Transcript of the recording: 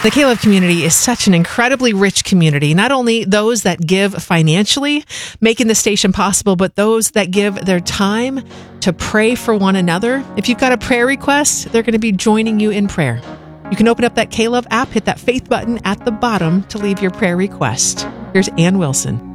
The K-Love community is such an incredibly rich community. Not only those that give financially, making the station possible, but those that give their time to pray for one another. If you've got a prayer request, they're going to be joining you in prayer. You can open up that K-Love app, hit that faith button at the bottom to leave your prayer request. Here's Ann Wilson.